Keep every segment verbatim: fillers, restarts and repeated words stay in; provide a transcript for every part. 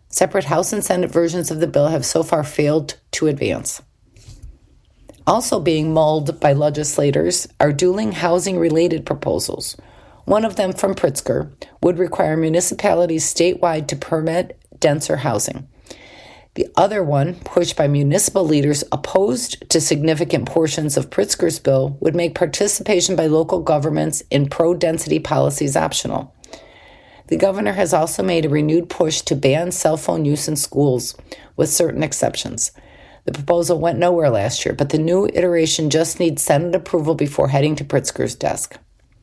Separate House and Senate versions of the bill have so far failed to advance. Also being mulled by legislators are dueling housing-related proposals. One of them, from Pritzker, would require municipalities statewide to permit denser housing. The other one, pushed by municipal leaders opposed to significant portions of Pritzker's bill, would make participation by local governments in pro-density policies optional. The governor has also made a renewed push to ban cell phone use in schools, with certain exceptions. The proposal went nowhere last year, but the new iteration just needs Senate approval before heading to Pritzker's desk.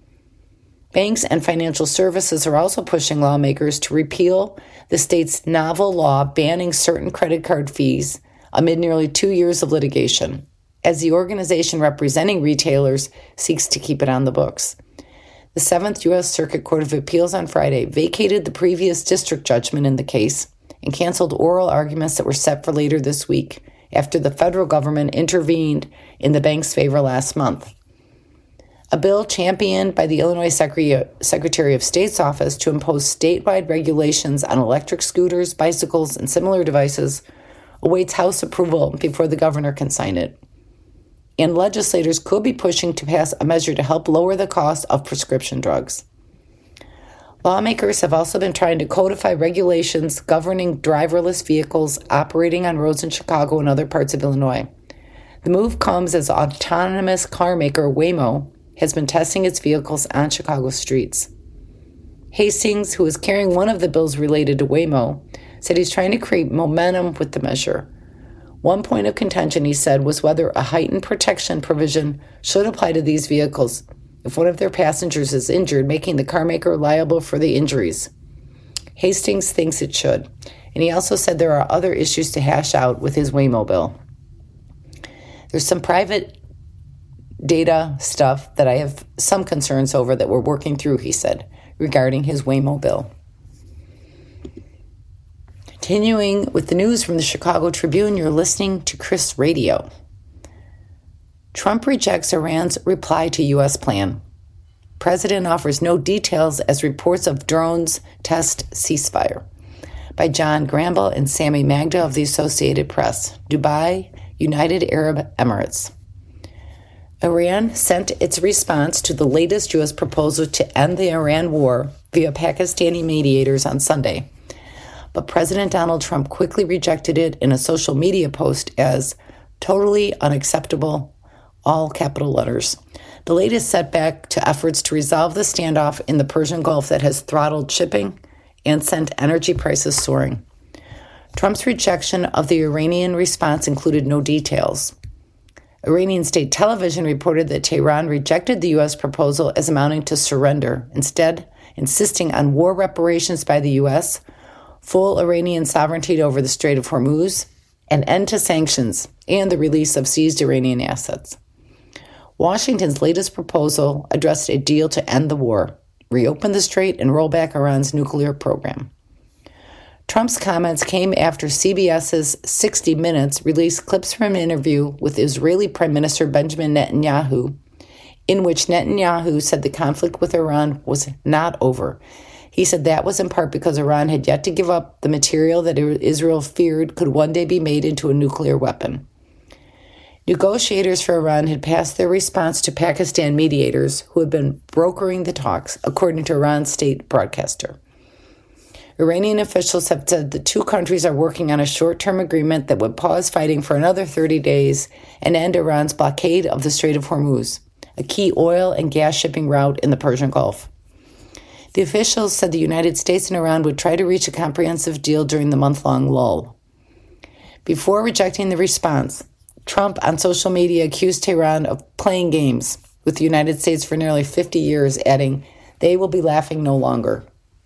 Banks and financial services are also pushing lawmakers to repeal the state's novel law banning certain credit card fees amid nearly two years of litigation, as the organization representing retailers seeks to keep it on the books. The Seventh U S Circuit Court of Appeals on Friday vacated the previous district judgment in the case and canceled oral arguments that were set for later this week after the federal government intervened in the bank's favor last month. A bill championed by the Illinois Secretary of State's office to impose statewide regulations on electric scooters, bicycles, and similar devices awaits House approval before the governor can sign it. And legislators could be pushing to pass a measure to help lower the cost of prescription drugs. Lawmakers have also been trying to codify regulations governing driverless vehicles operating on roads in Chicago and other parts of Illinois. The move comes as autonomous car maker Waymo has been testing its vehicles on Chicago streets. Hastings, who is carrying one of the bills related to Waymo, said he's trying to create momentum with the measure. One point of contention, he said, was whether a heightened protection provision should apply to these vehicles if one of their passengers is injured, making the carmaker liable for the injuries. Hastings thinks it should, and he also said there are other issues to hash out with his Waymo bill. There's some private data stuff that I have some concerns over that we're working through, he said, regarding his Waymo bill. Continuing with the news from the Chicago Tribune, you're listening to Chris Radio. Trump rejects Iran's reply to U S plan. President offers no details as reports of drones test ceasefire. By John Gramble and Sammy Magda of the Associated Press, Dubai, United Arab Emirates. Iran sent its response to the latest U S proposal to end the Iran war via Pakistani mediators on Sunday. But President Donald Trump quickly rejected it in a social media post as totally unacceptable, all capital letters. The latest setback to efforts to resolve the standoff in the Persian Gulf that has throttled shipping and sent energy prices soaring. Trump's rejection of the Iranian response included no details. Iranian state television reported that Tehran rejected the U S proposal as amounting to surrender, instead insisting on war reparations by the U S, full Iranian sovereignty over the Strait of Hormuz, an end to sanctions, and the release of seized Iranian assets. Washington's latest proposal addressed a deal to end the war, reopen the strait, and roll back Iran's nuclear program. Trump's comments came after CBS's sixty minutes released clips from an interview with Israeli Prime Minister Benjamin Netanyahu, in which Netanyahu said the conflict with Iran was not over. He said that was in part because Iran had yet to give up the material that Israel feared could one day be made into a nuclear weapon. Negotiators for Iran had passed their response to Pakistan mediators who had been brokering the talks, according to Iran's state broadcaster. Iranian officials have said the two countries are working on a short-term agreement that would pause fighting for another thirty days and end Iran's blockade of the Strait of Hormuz, a key oil and gas shipping route in the Persian Gulf. The officials said the United States and Iran would try to reach a comprehensive deal during the month-long lull. Before rejecting the response, Trump on social media accused Tehran of playing games with the United States for nearly fifty years, adding, "They will be laughing no longer."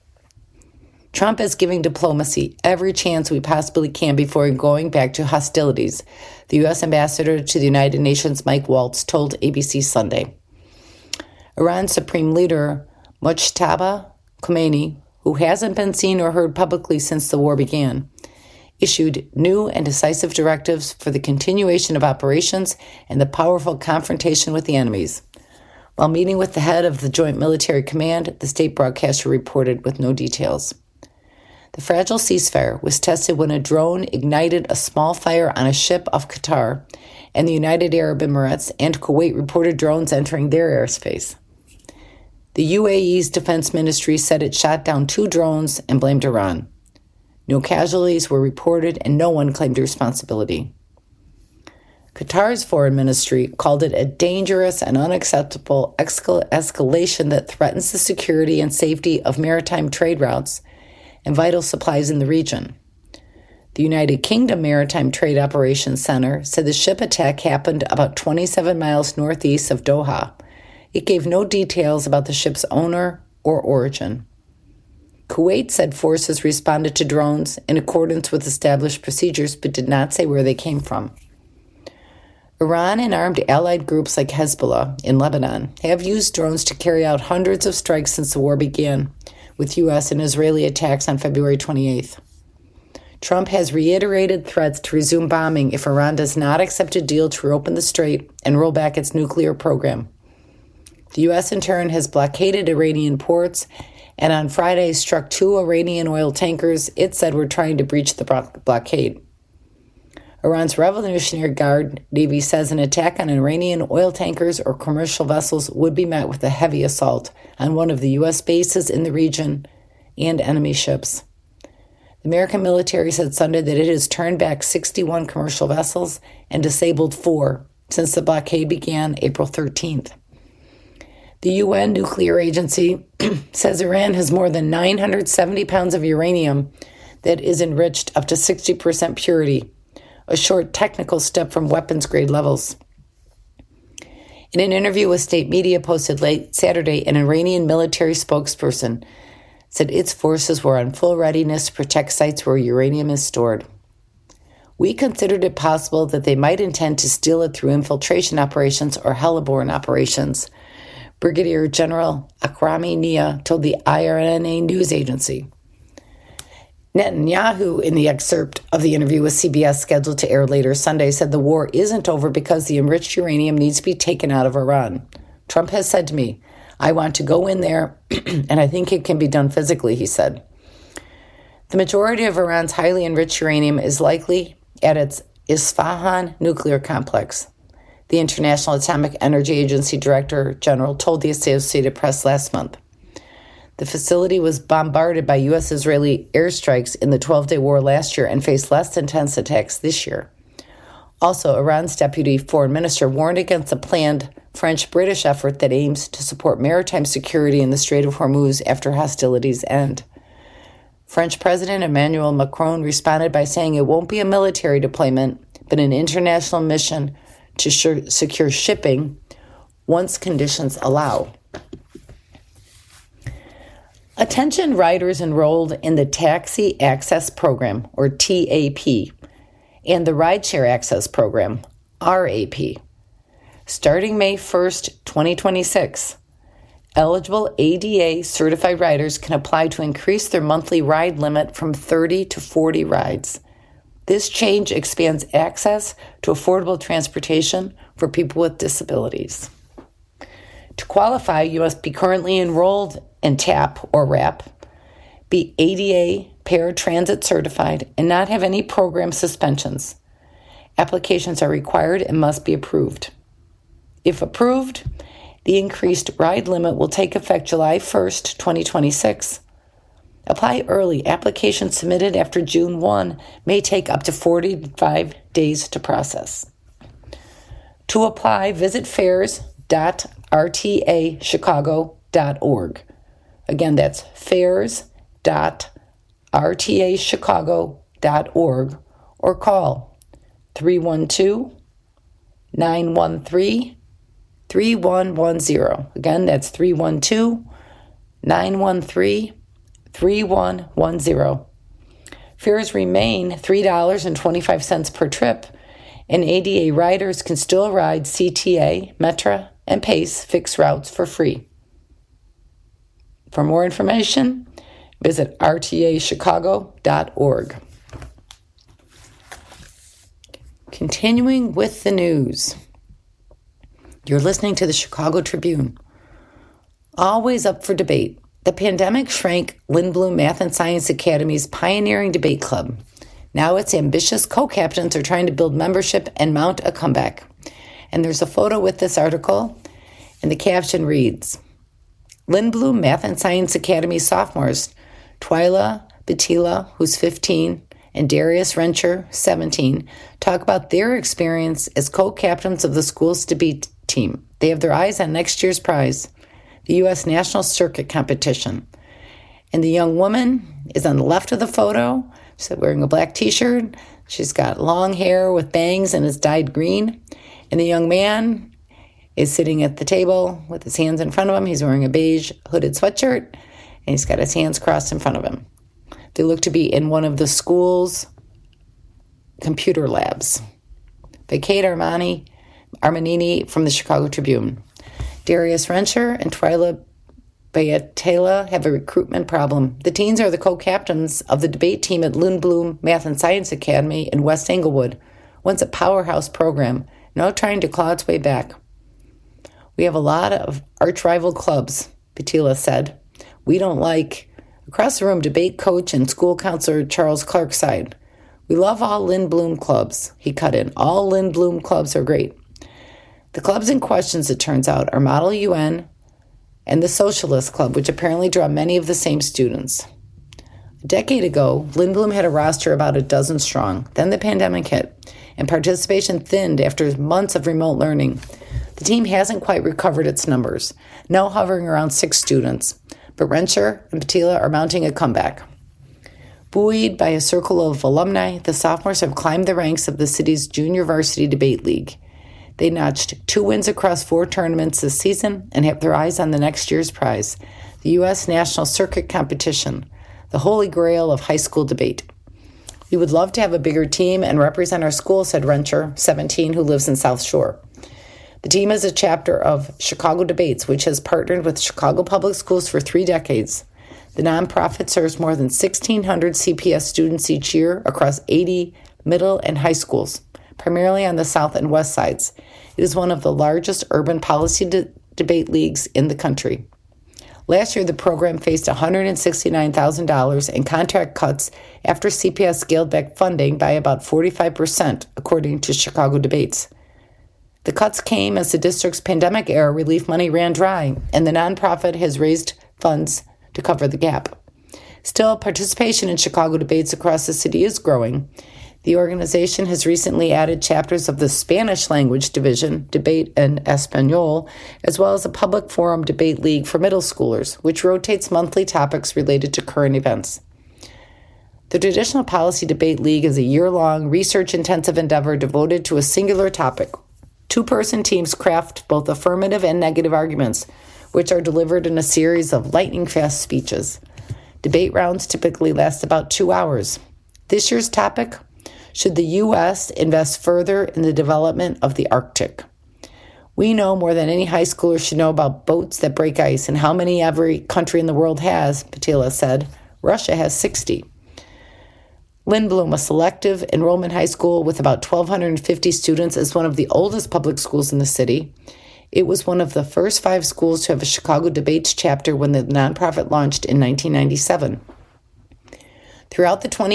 Trump is giving diplomacy every chance we possibly can before going back to hostilities, the U S ambassador to the United Nations, Mike Waltz, told A B C Sunday. Iran's Supreme Leader, Mojtaba Khomeini, who hasn't been seen or heard publicly since the war began, issued new and decisive directives for the continuation of operations and the powerful confrontation with the enemies. While meeting with the head of the Joint Military Command, the state broadcaster reported with no details. The fragile ceasefire was tested when a drone ignited a small fire on a ship off Qatar, and the United Arab Emirates and Kuwait reported drones entering their airspace. The U A E's defense ministry said it shot down two drones and blamed Iran. No casualties were reported and no one claimed responsibility. Qatar's foreign ministry called it a dangerous and unacceptable escal- escalation that threatens the security and safety of maritime trade routes and vital supplies in the region. The United Kingdom Maritime Trade Operations Center said the ship attack happened about twenty-seven miles northeast of Doha. It gave no details about the ship's owner or origin. Kuwait said forces responded to drones in accordance with established procedures but did not say where they came from. Iran and armed allied groups like Hezbollah in Lebanon have used drones to carry out hundreds of strikes since the war began, with U S and Israeli attacks on February twenty-eighth. Trump has reiterated threats to resume bombing if Iran does not accept a deal to reopen the strait and roll back its nuclear program. The U S in turn has blockaded Iranian ports and on Friday struck two Iranian oil tankers it said were trying to breach the blockade. Iran's Revolutionary Guard Navy says an attack on Iranian oil tankers or commercial vessels would be met with a heavy assault on one of the U S bases in the region and enemy ships. The American military said Sunday that it has turned back sixty-one commercial vessels and disabled four since the blockade began April thirteenth. The U N Nuclear Agency says Iran has more than nine hundred seventy pounds of uranium that is enriched up to sixty percent purity, a short technical step from weapons-grade levels. In an interview with state media posted late Saturday, an Iranian military spokesperson said its forces were on full readiness to protect sites where uranium is stored. We considered it possible that they might intend to steal it through infiltration operations or heliborne operations, Brigadier General Akrami Nia told the I R N A news agency. Netanyahu, in the excerpt of the interview with C B S scheduled to air later Sunday, said the war isn't over because the enriched uranium needs to be taken out of Iran. Trump has said to me, I want to go in there, and I think it can be done physically, he said. The majority of Iran's highly enriched uranium is likely at its Isfahan nuclear complex. The International Atomic Energy Agency Director General told the Associated Press last month. The facility was bombarded by U S-Israeli airstrikes in the twelve-day war last year and faced less intense attacks this year. Also, Iran's deputy foreign minister warned against a planned French-British effort that aims to support maritime security in the Strait of Hormuz after hostilities end. French President Emmanuel Macron responded by saying it won't be a military deployment, but an international mission to sh- secure shipping once conditions allow. Attention riders enrolled in the Taxi Access Program, or T A P, and the Rideshare Access Program, R A P. Starting May first, twenty twenty-six, eligible A D A-certified riders can apply to increase their monthly ride limit from thirty to forty rides. This change expands access to affordable transportation for people with disabilities. To qualify, you must be currently enrolled in TAP or RAP, be A D A paratransit certified, and not have any program suspensions. Applications are required and must be approved. If approved, the increased ride limit will take effect July first, twenty twenty-six. Apply early. Applications submitted after June first may take up to forty-five days to process. To apply, visit fares dot r t a chicago dot org. Again, that's fares dot r t a chicago dot org or call three one two, nine one three, three one one zero. Again, that's three one two, nine one three, three one one zero. Fares remain three dollars and twenty-five cents per trip, and A D A riders can still ride C T A, Metra, and PACE fixed routes for free. For more information, visit r t a chicago dot org. Continuing with the news. You're listening to the Chicago Tribune. Always up for debate, The pandemic shrank Lindblom Math and Science Academy's pioneering debate club. Now its ambitious co-captains are trying to build membership and mount a comeback. And there's a photo with this article, and the caption reads, Lindblom Math and Science Academy sophomores, Twyla Batila, who's fifteen, and Darius Rencher, seventeen, talk about their experience as co-captains of the school's debate team. They have their eyes on next year's prize, the U S National Circuit Competition. And the young woman is on the left of the photo. She's wearing a black t-shirt. She's got long hair with bangs and is dyed green. And the young man is sitting at the table with his hands in front of him. He's wearing a beige hooded sweatshirt, and he's got his hands crossed in front of him. They look to be in one of the school's computer labs. By Kate Armani, Armanini from the Chicago Tribune. Darius Rencher and Twyla Batila have a recruitment problem. The teens are the co-captains of the debate team at Lindblom Math and Science Academy in West Englewood, once a powerhouse program, now trying to claw its way back. We have a lot of arch-rival clubs, Batila said. We don't like... Across the room, debate coach and school counselor Charles Clark sighed. We love all Lindblom clubs, he cut in. All Lindblom clubs are great. The clubs in questions, it turns out, are Model U N and the Socialist Club, which apparently draw many of the same students. A decade ago, Lindblom had a roster about a dozen strong. Then the pandemic hit, and participation thinned after months of remote learning. The team hasn't quite recovered its numbers, now hovering around six students. But Rencher and Batila are mounting a comeback. Buoyed by a circle of alumni, the sophomores have climbed the ranks of the city's junior varsity debate league. They notched two wins across four tournaments this season and have their eyes on the next year's prize, the U S National Circuit Competition, the holy grail of high school debate. We would love to have a bigger team and represent our school, said Rencher, seventeen, who lives in South Shore. The team is a chapter of Chicago Debates, which has partnered with Chicago Public Schools for three decades. The nonprofit serves more than sixteen hundred C P S students each year across eighty middle and high schools, primarily on the south and west sides. It is one of the largest urban policy de- debate leagues in the country. Last year, the program faced one hundred sixty-nine thousand dollars in contract cuts after C P S scaled back funding by about forty-five percent, according to Chicago Debates. The cuts came as the district's pandemic-era relief money ran dry, and the nonprofit has raised funds to cover the gap. Still, participation in Chicago Debates across the city is growing. The organization has recently added chapters of the Spanish language division, Debate en Español, as well as a public forum debate league for middle schoolers, which rotates monthly topics related to current events. The Traditional Policy Debate League is a year-long, research-intensive endeavor devoted to a singular topic. Two-person teams craft both affirmative and negative arguments, which are delivered in a series of lightning-fast speeches. Debate rounds typically last about two hours. This year's topic: should the U S invest further in the development of the Arctic? We know more than any high schooler should know about boats that break ice and how many every country in the world has, Batila said. Russia has sixty. Lindblom, a selective enrollment high school with about one thousand two hundred fifty students, is one of the oldest public schools in the city. It was one of the first five schools to have a Chicago Debates chapter when the nonprofit launched in nineteen ninety-seven. Throughout the twenty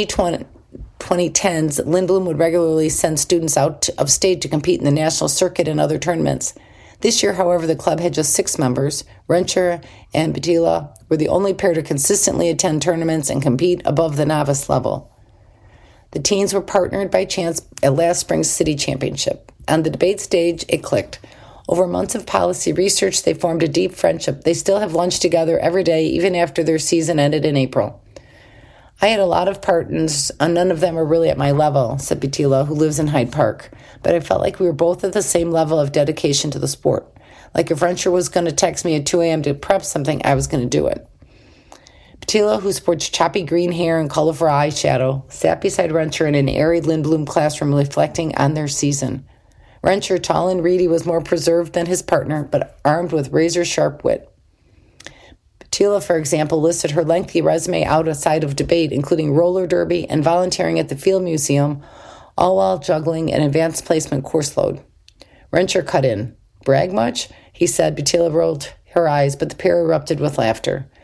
tens, Lindblom would regularly send students out of state to compete in the national circuit and other tournaments. This year, however, the club had just six members. Rencher and Batila were the only pair to consistently attend tournaments and compete above the novice level. The teens were partnered by chance at last spring's city championship. On the debate stage, it clicked. Over months of policy research, they formed a deep friendship. They still have lunch together every day, even after their season ended in April. I had a lot of partners, and none of them were really at my level, said Batila, who lives in Hyde Park. But I felt like we were both at the same level of dedication to the sport. Like if Rencher was going to text me at two a.m. to prep something, I was going to do it. Batila, who sports choppy green hair and colorful eyeshadow, sat beside Rencher in an airy Lindblom classroom reflecting on their season. Rencher, tall and reedy, was more preserved than his partner, but armed with razor-sharp wit. Batila, for example, listed her lengthy resume outside of debate, including roller derby and volunteering at the Field Museum, all while juggling an advanced placement course load. Rencher cut in. Brag much? He said. Batila rolled her eyes, but the pair erupted with laughter.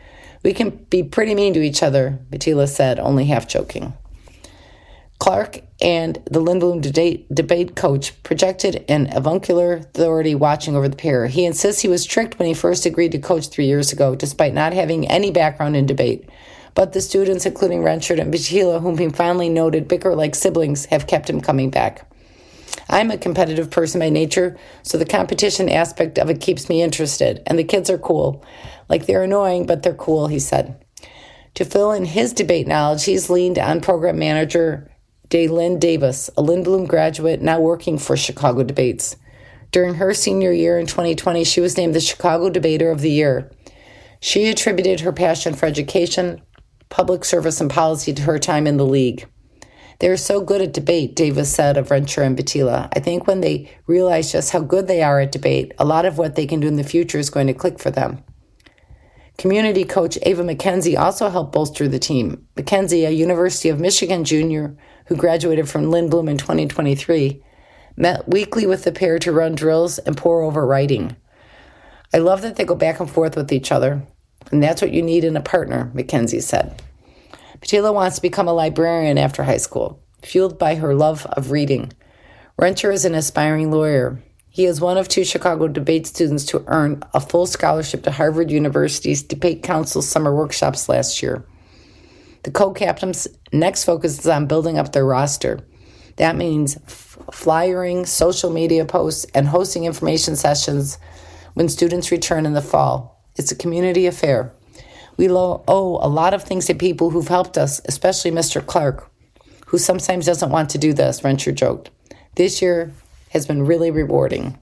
We can be pretty mean to each other, Batila said, only half joking. Clark and the Lindblom debate, debate coach projected an avuncular authority watching over the pair. He insists he was tricked when he first agreed to coach three years ago, despite not having any background in debate. But the students, including Renshaw and Batila, whom he finally noted bicker like siblings, have kept him coming back. I'm a competitive person by nature, so the competition aspect of it keeps me interested. And the kids are cool. Like, they're annoying, but they're cool, he said. To fill in his debate knowledge, he's leaned on program manager Daylin Davis, a Lindblom graduate now working for Chicago Debates. During her senior year in twenty twenty, she was named the Chicago Debater of the Year. She attributed her passion for education, public service, and policy to her time in the league. They are so good at debate, Davis said of Renshaw and Batila. I think when they realize just how good they are at debate, a lot of what they can do in the future is going to click for them. Community coach Ava McKenzie also helped bolster the team. McKenzie, a University of Michigan junior who graduated from Lindblom in twenty twenty-three, met weekly with the pair to run drills and pour over writing. I love that they go back and forth with each other, and that's what you need in a partner, McKenzie said. Batila wants to become a librarian after high school, fueled by her love of reading. Renshaw is an aspiring lawyer. He is one of two Chicago debate students to earn a full scholarship to Harvard University's Debate Council summer workshops last year. The co-captains' next focus is on building up their roster. That means f- flyering, social media posts, and hosting information sessions when students return in the fall. It's a community affair. We lo- owe a lot of things to people who've helped us, especially Mister Clark, who sometimes doesn't want to do this, Renshaw joked. This year has been really rewarding.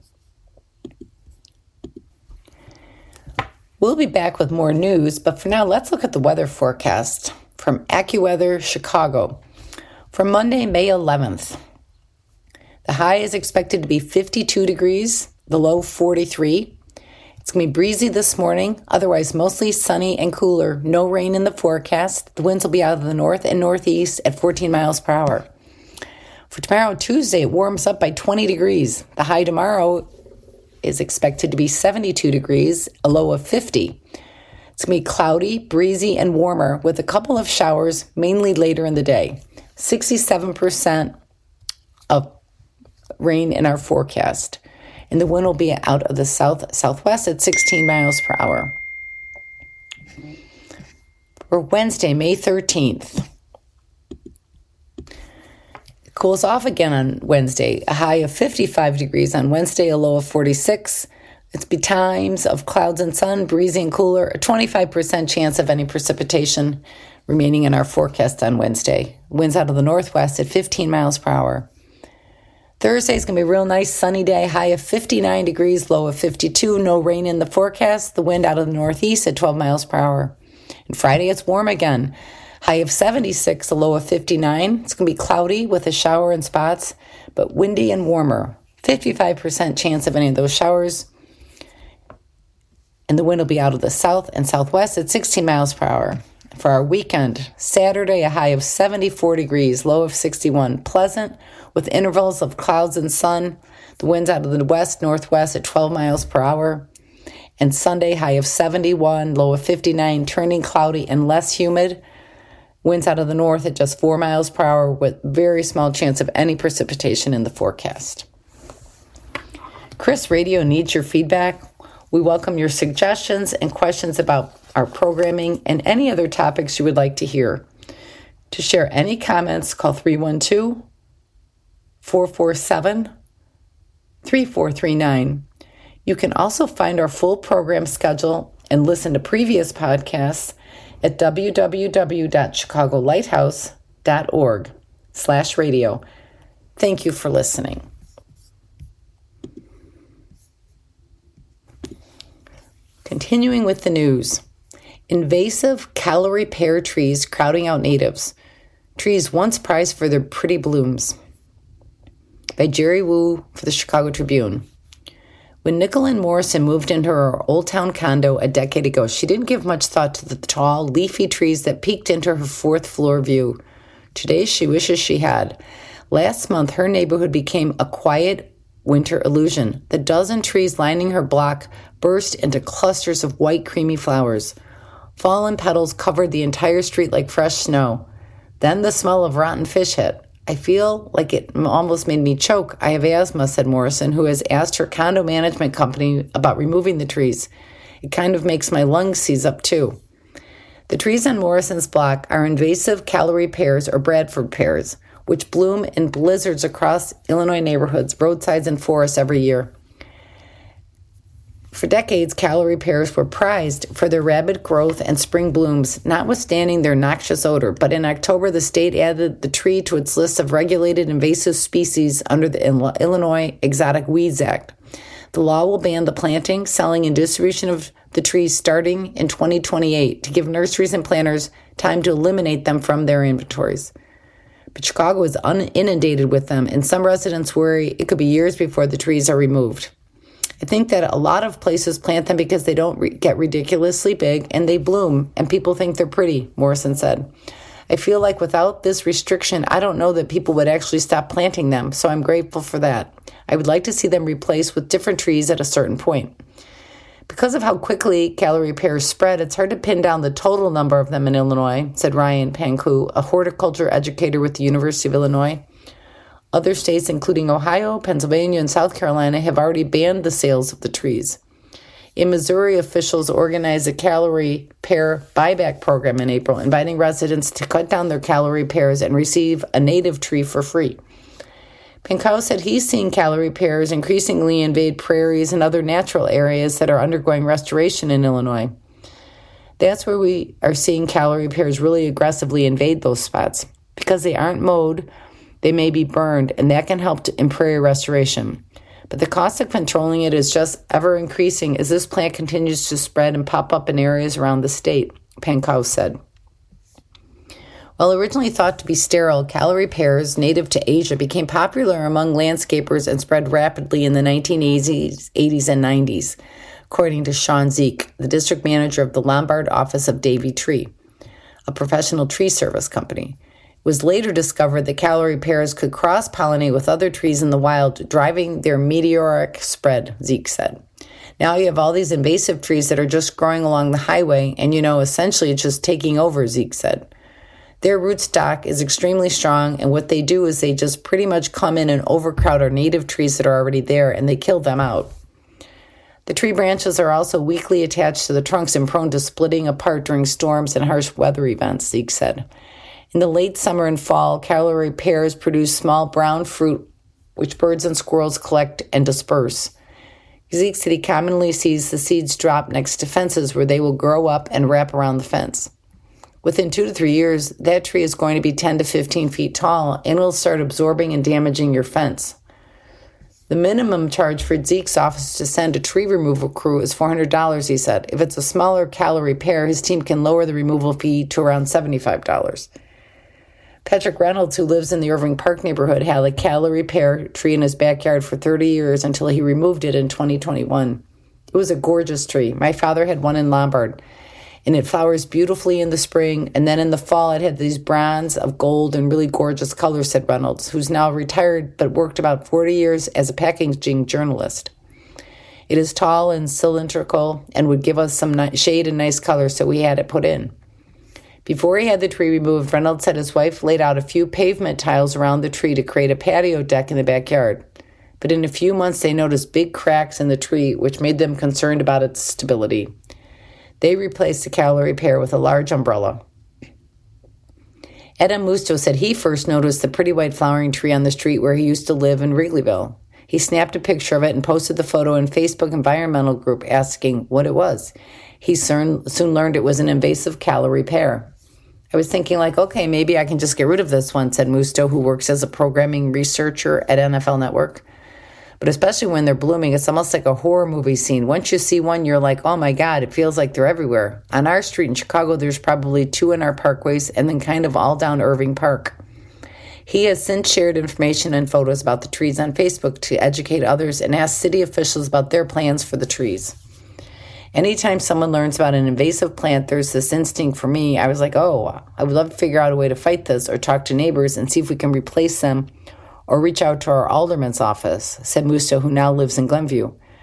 We'll be back with more news, but for now, let's look at the weather forecast from AccuWeather Chicago for Monday, May eleventh. The high is expected to be fifty-two degrees, the low forty-three. It's going to be breezy this morning, otherwise mostly sunny and cooler. No rain in the forecast. The winds will be out of the north and northeast at fourteen miles per hour. For tomorrow, Tuesday, it warms up by twenty degrees. The high tomorrow is expected to be seventy-two degrees, a low of fifty. It's going to be cloudy, breezy, and warmer with a couple of showers, mainly later in the day. sixty-seven percent of rain in our forecast. And the wind will be out of the south-southwest at sixteen miles per hour. For Wednesday, May thirteenth. It cools off again on Wednesday. A high of fifty-five degrees on Wednesday, a low of forty-six. It's be times of clouds and sun, breezy and cooler, a twenty-five percent chance of any precipitation remaining in our forecast on Wednesday. Winds out of the northwest at fifteen miles per hour. Thursday is going to be a real nice sunny day, high of fifty-nine degrees, low of fifty-two, no rain in the forecast, the wind out of the northeast at twelve miles per hour. And Friday, it's warm again, high of seventy-six, a low of fifty-nine. It's going to be cloudy with a shower in spots, but windy and warmer. fifty-five percent chance of any of those showers. And the wind will be out of the south and southwest at sixteen miles per hour. For our weekend, Saturday, a high of seventy-four degrees, low of sixty-one. Pleasant, with intervals of clouds and sun. The winds out of the west, northwest at twelve miles per hour. And Sunday, high of seventy-one, low of fifty-nine, turning cloudy and less humid. Winds out of the north at just four miles per hour with very small chance of any precipitation in the forecast. Chris Radio needs your feedback. We welcome your suggestions and questions about our programming and any other topics you would like to hear. To share any comments, call three one two, four four seven, three four three nine. You can also find our full program schedule and listen to previous podcasts at www.chicagolighthouse.org slash radio. Thank you for listening. Continuing with the news. Invasive Callery pear trees crowding out natives. Trees once prized for their pretty blooms. By Jerry Wu for the Chicago Tribune. When Nicole Morrison moved into her Old Town condo a decade ago, she didn't give much thought to the tall, leafy trees that peeked into her fourth floor view. Today, she wishes she had. Last month, her neighborhood became a quiet winter illusion. The dozen trees lining her block burst into clusters of white, creamy flowers. Fallen petals covered the entire street like fresh snow. Then the smell of rotten fish hit. I feel like it almost made me choke. I have asthma, said Morrison, who has asked her condo management company about removing the trees. It kind of makes my lungs seize up, too. The trees on Morrison's block are invasive Callery pears or Bradford pears, which bloom in blizzards across Illinois neighborhoods, roadsides, and forests every year. For decades, Callery pears were prized for their rapid growth and spring blooms, notwithstanding their noxious odor. But in October, the state added the tree to its list of regulated invasive species under the Illinois Exotic Weeds Act. The law will ban the planting, selling, and distribution of the trees starting in twenty twenty-eight to give nurseries and planters time to eliminate them from their inventories. But Chicago is un- inundated with them, and some residents worry it could be years before the trees are removed. I think that a lot of places plant them because they don't re- get ridiculously big and they bloom, and people think they're pretty, Morrison said. I feel like without this restriction, I don't know that people would actually stop planting them, so I'm grateful for that. I would like to see them replaced with different trees at a certain point. Because of how quickly Callery pears spread, it's hard to pin down the total number of them in Illinois, said Ryan Panku, a horticulture educator with the University of Illinois. Other states, including Ohio, Pennsylvania, and South Carolina, have already banned the sales of the trees. In Missouri, officials organized a Callery pear buyback program in April, inviting residents to cut down their Callery pears and receive a native tree for free. Pankow said he's seen Callery pears increasingly invade prairies and other natural areas that are undergoing restoration in Illinois. That's where we are seeing Callery pears really aggressively invade those spots. Because they aren't mowed, they may be burned, and that can help to, in prairie restoration. But the cost of controlling it is just ever increasing as this plant continues to spread and pop up in areas around the state, Pankow said. While originally thought to be sterile, Callery pears native to Asia became popular among landscapers and spread rapidly in the nineteen eighties and nineties, according to Sean Zeke, the district manager of the Lombard office of Davy Tree, a professional tree service company. It was later discovered that Callery pears could cross-pollinate with other trees in the wild, driving their meteoric spread, Zeke said. Now you have all these invasive trees that are just growing along the highway, and, you know, essentially it's just taking over, Zeke said. Their rootstock is extremely strong, and what they do is they just pretty much come in and overcrowd our native trees that are already there, and they kill them out. The tree branches are also weakly attached to the trunks and prone to splitting apart during storms and harsh weather events, Zeke said. In the late summer and fall, Callery pears produce small brown fruit, which birds and squirrels collect and disperse. Zeke said he commonly sees the seeds drop next to fences where they will grow up and wrap around the fence. Within two to three years, that tree is going to be ten to fifteen feet tall and will start absorbing and damaging your fence. The minimum charge for Zeke's office to send a tree removal crew is four hundred dollars, he said. If it's a smaller Callery pear, his team can lower the removal fee to around seventy-five dollars. Patrick Reynolds, who lives in the Irving Park neighborhood, had a Callery pear tree in his backyard for thirty years until he removed it in twenty twenty-one. It was a gorgeous tree. My father had one in Lombard, and it flowers beautifully in the spring, and then in the fall it had these bronze of gold and really gorgeous colors, said Reynolds, who's now retired but worked about forty years as a packaging journalist. It is tall and cylindrical and would give us some ni- shade and nice color, so we had it put in. Before he had the tree removed, Reynolds said his wife laid out a few pavement tiles around the tree to create a patio deck in the backyard. But in a few months, they noticed big cracks in the tree, which made them concerned about its stability. They replaced the Callery pear with a large umbrella. Adam Musto said he first noticed the pretty white flowering tree on the street where he used to live in Wrigleyville. He snapped a picture of it and posted the photo in Facebook environmental group asking what it was. He soon, soon learned it was an invasive Callery pear. I was thinking like, okay, maybe I can just get rid of this one, said Musto, who works as a programming researcher at N F L Network. But especially when they're blooming, it's almost like a horror movie scene. Once you see one, you're like, oh my God, it feels like they're everywhere. On our street in Chicago, there's probably two in our parkways and then kind of all down Irving Park. He has since shared information and photos about the trees on Facebook to educate others and ask city officials about their plans for the trees. Anytime someone learns about an invasive plant, there's this instinct for me. I was like, oh, I would love to figure out a way to fight this or talk to neighbors and see if we can replace them or reach out to our alderman's office, said Musto, who now lives in Glenview.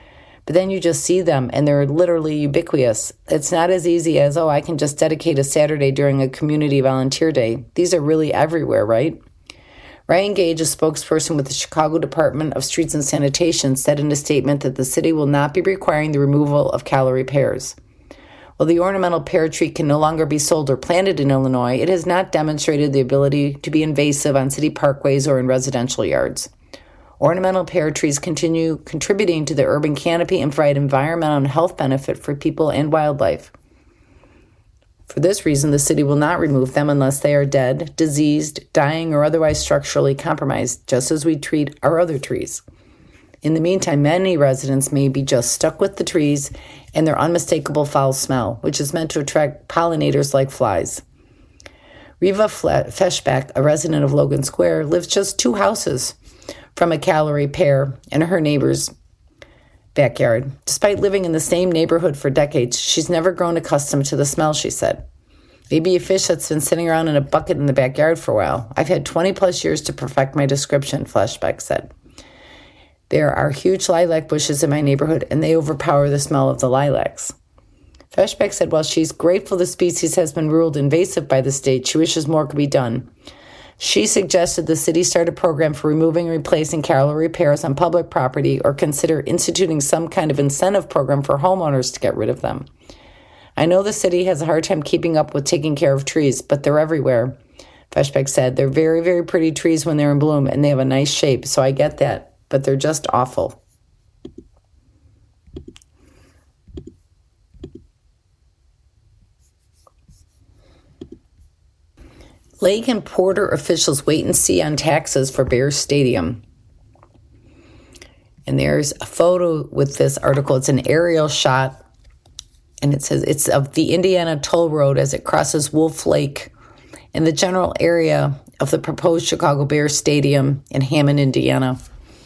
But then you just see them, and they're literally ubiquitous. It's not as easy as, oh, I can just dedicate a Saturday during a community volunteer day. These are really everywhere, right? Ryan Gage, a spokesperson with the Chicago Department of Streets and Sanitation, said in a statement that the city will not be requiring the removal of calorie pears. While the ornamental pear tree can no longer be sold or planted in Illinois, it has not demonstrated the ability to be invasive on city parkways or in residential yards. Ornamental pear trees continue contributing to the urban canopy and provide environmental and health benefit for people and wildlife. For this reason, the city will not remove them unless they are dead, diseased, dying, or otherwise structurally compromised, just as we treat our other trees. In the meantime, many residents may be just stuck with the trees and their unmistakable foul smell, which is meant to attract pollinators like flies. Riva Feshbach, a resident of Logan Square, lives just two houses from a calorie pear in her neighbor's backyard. Despite living in the same neighborhood for decades, she's never grown accustomed to the smell, she said. Maybe a fish that's been sitting around in a bucket in the backyard for a while. I've had twenty plus years to perfect my description, Fleshbeck said. There are huge lilac bushes in my neighborhood, and they overpower the smell of the lilacs. Fleshbeck said while she's grateful the species has been ruled invasive by the state, she wishes more could be done. She suggested the city start a program for removing and replacing calorie pears on public property or consider instituting some kind of incentive program for homeowners to get rid of them. I know the city has a hard time keeping up with taking care of trees, but they're everywhere. Feshbeck said they're very, very pretty trees when they're in bloom and they have a nice shape, so I get that, but they're just awful. Lake and Porter officials wait and see on taxes for Bears Stadium. And there's a photo with this article. It's an aerial shot, and it says it's of the Indiana Toll Road as it crosses Wolf Lake in the general area of the proposed Chicago Bears Stadium in Hammond, Indiana.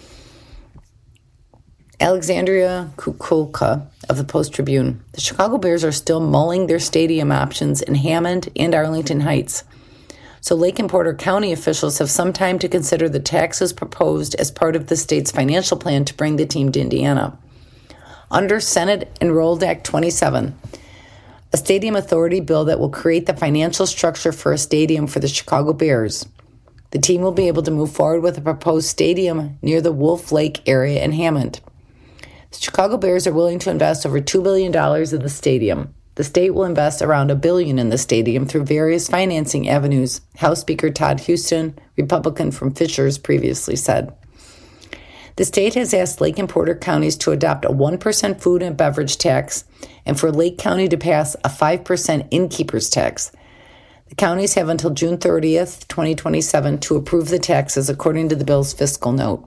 Alexandria Kukulka of the Post-Tribune. The Chicago Bears are still mulling their stadium options in Hammond and Arlington Heights. So Lake and Porter County officials have some time to consider the taxes proposed as part of the state's financial plan to bring the team to Indiana. Under Senate Enrolled Act twenty-seven, a stadium authority bill that will create the financial structure for a stadium for the Chicago Bears, the team will be able to move forward with a proposed stadium near the Wolf Lake area in Hammond. The Chicago Bears are willing to invest over two billion dollars in the stadium. The state will invest around a billion in the stadium through various financing avenues, House Speaker Todd Huston, Republican from Fishers, previously said. The state has asked Lake and Porter counties to adopt a one percent food and beverage tax and for Lake County to pass a five percent innkeeper's tax. The counties have until June thirtieth, twenty twenty-seven to approve the taxes according to the bill's fiscal note.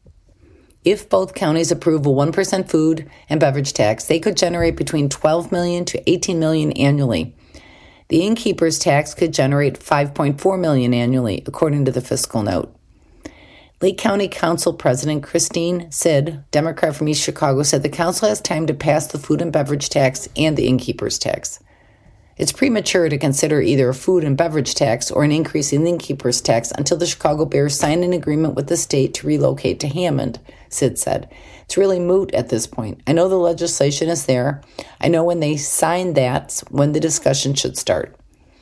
If both counties approve a one percent food and beverage tax, they could generate between twelve million dollars to eighteen million dollars annually. The innkeeper's tax could generate five point four million dollars annually, according to the fiscal note. Lake County Council President Christine Sid, Democrat from East Chicago, said the council has time to pass the food and beverage tax and the innkeeper's tax. It's premature to consider either a food and beverage tax or an increase in the innkeeper's tax until the Chicago Bears sign an agreement with the state to relocate to Hammond, Sid said. It's really moot at this point. I know the legislation is there. I know when they sign that's when the discussion should start.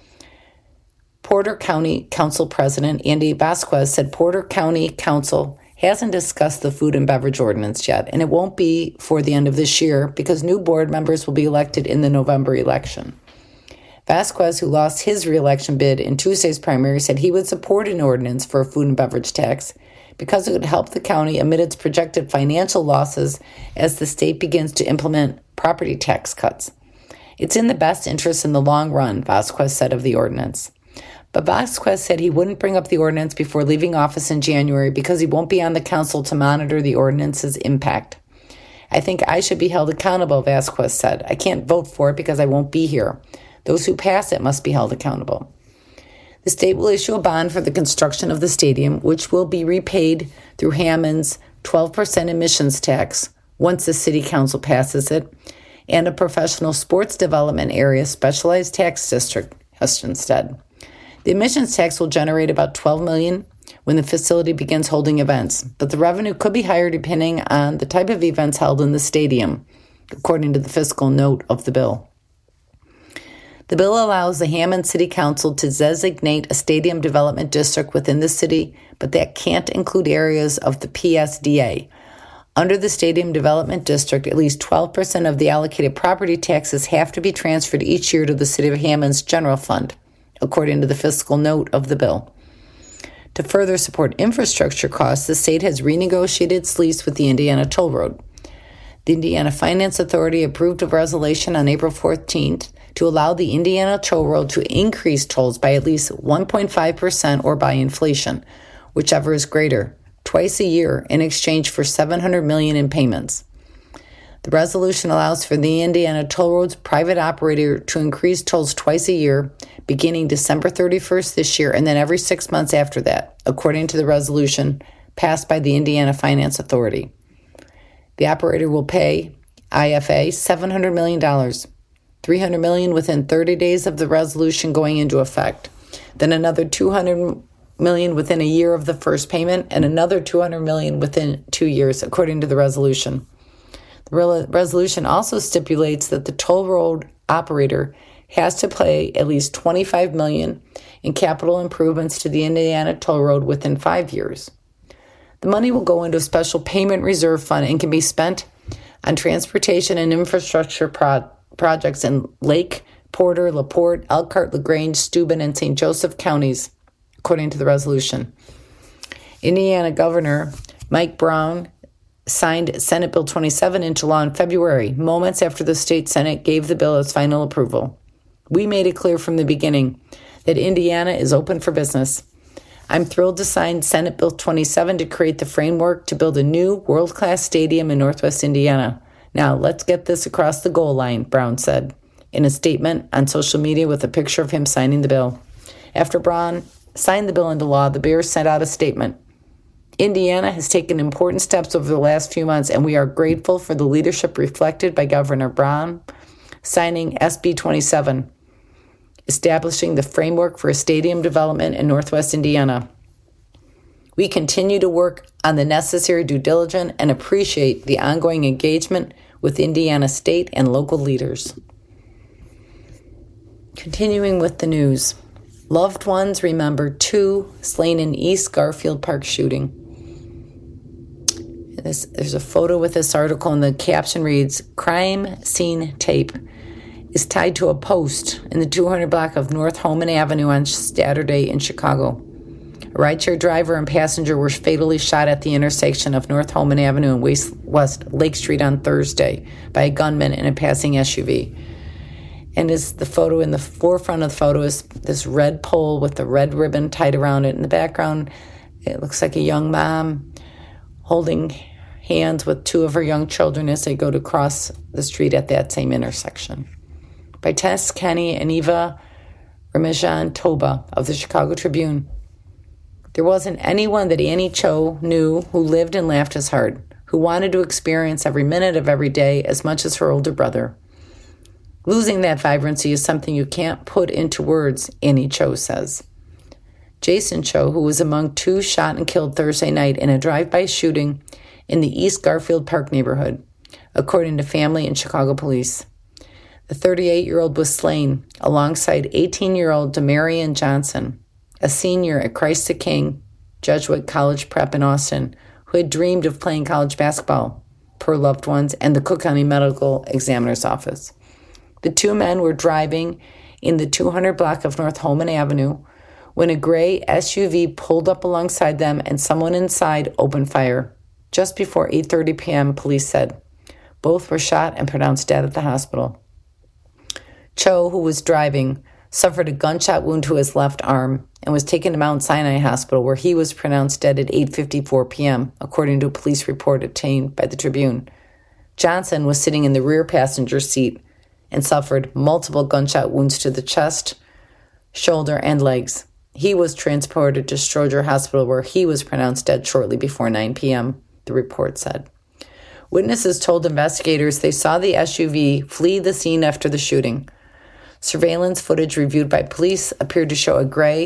Porter County Council President Andy Vasquez said Porter County Council hasn't discussed the food and beverage ordinance yet, and it won't be for the end of this year because new board members will be elected in the November election. Vasquez, who lost his reelection bid in Tuesday's primary, said he would support an ordinance for a food and beverage tax because it would help the county amid its projected financial losses as the state begins to implement property tax cuts. It's in the best interest in the long run, Vasquez said of the ordinance. But Vasquez said he wouldn't bring up the ordinance before leaving office in January because he won't be on the council to monitor the ordinance's impact. I think I should be held accountable, Vasquez said. I can't vote for it because I won't be here. Those who pass it must be held accountable. The state will issue a bond for the construction of the stadium, which will be repaid through Hammond's twelve percent admissions tax once the city council passes it, and a professional sports development area specialized tax district, Huston said. The admissions tax will generate about twelve million dollars when the facility begins holding events, but the revenue could be higher depending on the type of events held in the stadium, according to the fiscal note of the bill. The bill allows the Hammond City Council to designate a stadium development district within the city, but that can't include areas of the P S D A. Under the Stadium Development District, at least twelve percent of the allocated property taxes have to be transferred each year to the City of Hammond's general fund, according to the fiscal note of the bill. To further support infrastructure costs, the state has renegotiated its lease with the Indiana Toll Road. The Indiana Finance Authority approved a resolution on April fourteenth to allow the Indiana Toll Road to increase tolls by at least one point five percent or by inflation, whichever is greater, twice a year in exchange for seven hundred million dollars in payments. The resolution allows for the Indiana Toll Road's private operator to increase tolls twice a year, beginning December thirty-first this year and then every six months after that, according to the resolution passed by the Indiana Finance Authority. The operator will pay I F A seven hundred million dollars, three hundred million dollars within thirty days of the resolution going into effect, then another two hundred million dollars within a year of the first payment, and another two hundred million dollars within two years, according to the resolution. The re- resolution also stipulates that the toll road operator has to pay at least twenty-five million dollars in capital improvements to the Indiana Toll Road within five years. The money will go into a special payment reserve fund and can be spent on transportation and infrastructure pro- projects in Lake, Porter, LaPorte, Elkhart, LaGrange, Steuben, and Saint Joseph counties, according to the resolution. Indiana Governor Mike Brown signed Senate Bill twenty-seven into law in February, moments after the state Senate gave the bill its final approval. We made it clear from the beginning that Indiana is open for business. I'm thrilled to sign Senate Bill twenty-seven to create the framework to build a new world-class stadium in Northwest Indiana. Now, let's get this across the goal line, Brown said in a statement on social media with a picture of him signing the bill. After Brown signed the bill into law, the Bears sent out a statement. Indiana has taken important steps over the last few months, and we are grateful for the leadership reflected by Governor Brown signing S B twenty-seven, establishing the framework for a stadium development in Northwest Indiana. We continue to work on the necessary due diligence and appreciate the ongoing engagement with Indiana state and local leaders. Continuing with the news. Loved ones remember two slain in East Garfield Park shooting. This, there's a photo with this article, and the caption reads, "Crime Scene Tape is tied to a post in the two hundred block of North Holman Avenue on Saturday in Chicago. A rideshare driver and passenger were fatally shot at the intersection of North Holman Avenue and West, West Lake Street on Thursday by a gunman in a passing S U V. And is the photo in the forefront of the photo is this red pole with the red ribbon tied around it. In the background, it looks like a young mom holding hands with two of her young children as they go to cross the street at that same intersection. By Tess Kenny and Eva Ramajan Toba of the Chicago Tribune. There wasn't anyone that Annie Cho knew who lived and laughed as hard, who wanted to experience every minute of every day as much as her older brother. Losing that vibrancy is something you can't put into words, Annie Cho says. Jason Cho, who was among two shot and killed Thursday night in a drive-by shooting in the East Garfield Park neighborhood, according to family and Chicago police. The thirty-eight-year-old was slain alongside eighteen-year-old Demarion Johnson, a senior at Christ the King Jesuit College Prep in Austin, who had dreamed of playing college basketball, per loved ones and the Cook County Medical Examiner's Office. The two men were driving in the two hundred block of North Holman Avenue when a gray S U V pulled up alongside them and someone inside opened fire. Just before eight thirty p.m., police said. Both were shot and pronounced dead at the hospital. Cho, who was driving, suffered a gunshot wound to his left arm and was taken to Mount Sinai Hospital, where he was pronounced dead at eight fifty-four p.m., according to a police report obtained by the Tribune. Johnson was sitting in the rear passenger seat and suffered multiple gunshot wounds to the chest, shoulder, and legs. He was transported to Stroger Hospital, where he was pronounced dead shortly before nine p.m., the report said. Witnesses told investigators they saw the S U V flee the scene after the shooting. Surveillance footage reviewed by police appeared to show a gray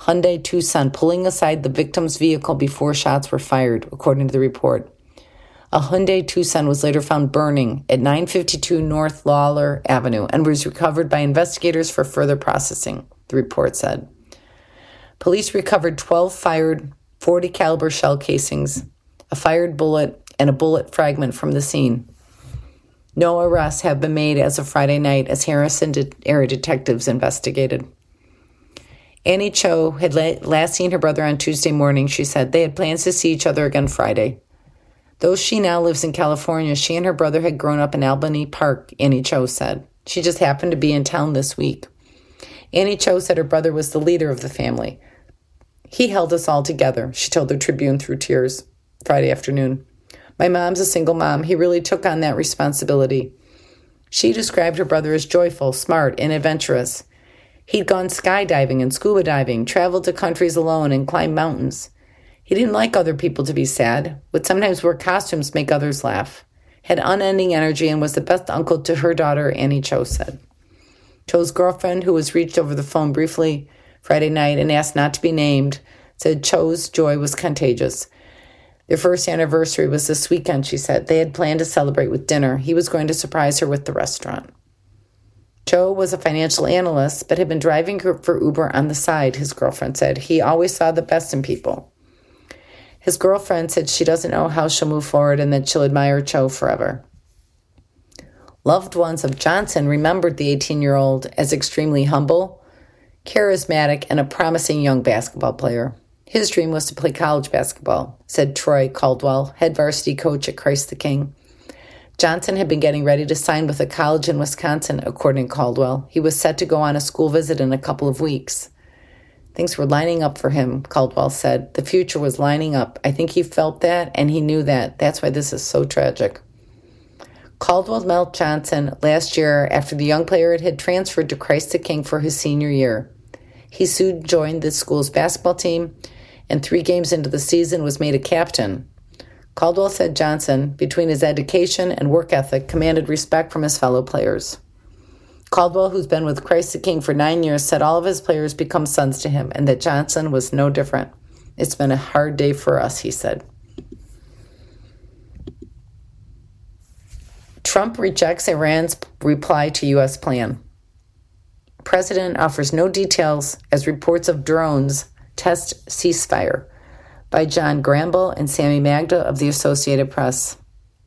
Hyundai Tucson pulling aside the victim's vehicle before shots were fired, according to the report. A Hyundai Tucson was later found burning at nine fifty-two North Lawler Avenue and was recovered by investigators for further processing, the report said. Police recovered twelve fired forty caliber shell casings, a fired bullet, and a bullet fragment from the scene. No arrests have been made as of Friday night as Harrison de- area detectives investigated. Annie Cho had la- last seen her brother on Tuesday morning. She said they had plans to see each other again Friday. Though she now lives in California, she and her brother had grown up in Albany Park, Annie Cho said. She just happened to be in town this week. Annie Cho said her brother was the leader of the family. He held us all together, she told the Tribune through tears Friday afternoon. My mom's a single mom. He really took on that responsibility. She described her brother as joyful, smart, and adventurous. He'd gone skydiving and scuba diving, traveled to countries alone, and climbed mountains. He didn't like other people to be sad, would sometimes wear costumes to make others laugh, had unending energy, and was the best uncle to her daughter, Annie Cho said. Cho's girlfriend, who was reached over the phone briefly Friday night and asked not to be named, said Cho's joy was contagious. Their first anniversary was this weekend, she said. They had planned to celebrate with dinner. He was going to surprise her with the restaurant. Cho was a financial analyst, but had been driving for Uber on the side, his girlfriend said. He always saw the best in people. His girlfriend said she doesn't know how she'll move forward and that she'll admire Cho forever. Loved ones of Johnson remembered the eighteen-year-old as extremely humble, charismatic, and a promising young basketball player. His dream was to play college basketball, said Troy Caldwell, head varsity coach at Christ the King. Johnson had been getting ready to sign with a college in Wisconsin, according to Caldwell. He was set to go on a school visit in a couple of weeks. Things were lining up for him, Caldwell said. The future was lining up. I think he felt that, and he knew that. That's why this is so tragic. Caldwell met Johnson last year after the young player had transferred to Christ the King for his senior year. He soon joined the school's basketball team, and three games into the season was made a captain. Caldwell said Johnson, between his education and work ethic, commanded respect from his fellow players. Caldwell, who's been with Christ the King for nine years, said all of his players become sons to him and that Johnson was no different. It's been a hard day for us, he said. Trump rejects Iran's reply to U S plan. President offers no details as reports of drones test ceasefire, by John Gramble and Sammy Magda of the Associated Press.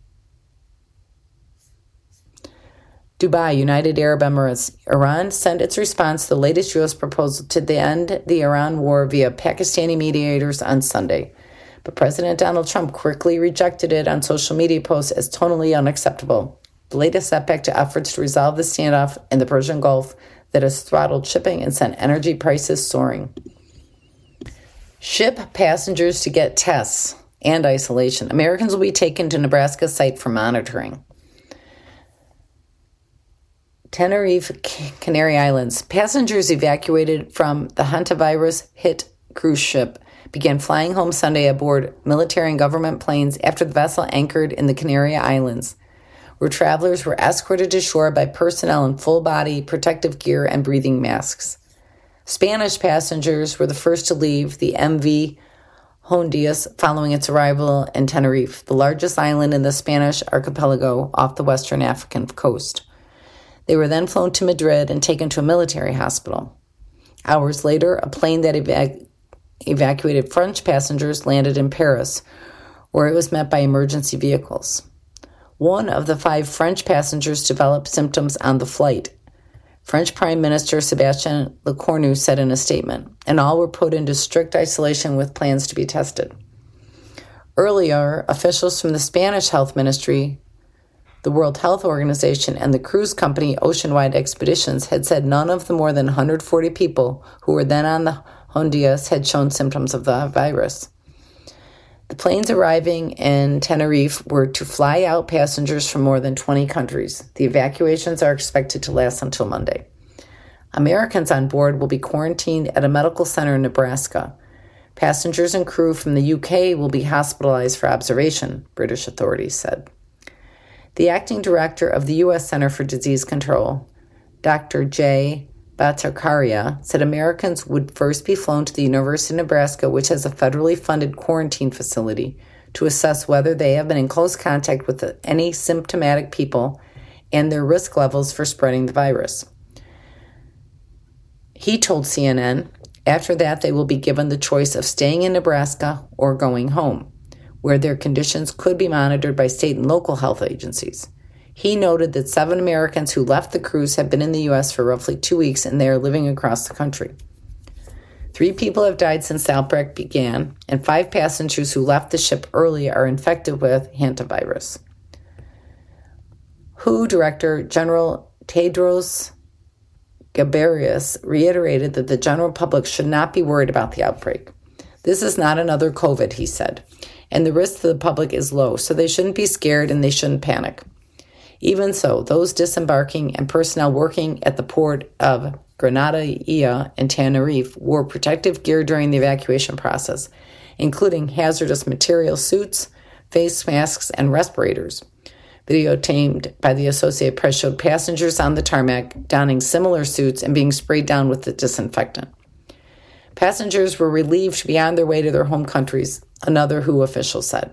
Dubai, United Arab Emirates. Iran sent its response to the latest U S proposal to end the Iran war via Pakistani mediators on Sunday. But President Donald Trump quickly rejected it on social media posts as totally unacceptable. The latest setback to efforts to resolve the standoff in the Persian Gulf that has throttled shipping and sent energy prices soaring. Ship passengers to get tests and isolation. Americans will be taken to Nebraska site for monitoring. Tenerife, Canary Islands. Passengers evacuated from the hantavirus-hit cruise ship began flying home Sunday aboard military and government planes after the vessel anchored in the Canary Islands, where travelers were escorted to shore by personnel in full-body protective gear and breathing masks. Spanish passengers were the first to leave the M V Hondias following its arrival in Tenerife, the largest island in the Spanish archipelago off the western African coast. They were then flown to Madrid and taken to a military hospital. Hours later, a plane that evac- evacuated French passengers landed in Paris, where it was met by emergency vehicles. One of the five French passengers developed symptoms on the flight. French Prime Minister Sébastien Lecornu said in a statement, and all were put into strict isolation with plans to be tested. Earlier, officials from the Spanish Health Ministry, the World Health Organization, and the cruise company Oceanwide Expeditions had said none of the more than one hundred forty people who were then on the Hondias had shown symptoms of the virus. The planes arriving in Tenerife were to fly out passengers from more than twenty countries. The evacuations are expected to last until Monday. Americans on board will be quarantined at a medical center in Nebraska. Passengers and crew from the U K will be hospitalized for observation, British authorities said. The acting director of the U S Center for Disease Control, Doctor J. Bhattacharya, said Americans would first be flown to the University of Nebraska, which has a federally funded quarantine facility, to assess whether they have been in close contact with any symptomatic people and their risk levels for spreading the virus. He told C N N, after that they will be given the choice of staying in Nebraska or going home, where their conditions could be monitored by state and local health agencies. He noted that seven Americans who left the cruise have been in the U S for roughly two weeks and they are living across the country. Three people have died since the outbreak began, and five passengers who left the ship early are infected with hantavirus. W H O Director General Tedros Ghebreyesus reiterated that the general public should not be worried about the outbreak. This is not another COVID, he said, and the risk to the public is low, so they shouldn't be scared and they shouldn't panic. Even so, those disembarking and personnel working at the port of Granadilla and Tenerife wore protective gear during the evacuation process, including hazardous material suits, face masks, and respirators. Video tamed by the Associated Press showed passengers on the tarmac donning similar suits and being sprayed down with the disinfectant. Passengers were relieved to be on their way to their home countries, another W H O official said.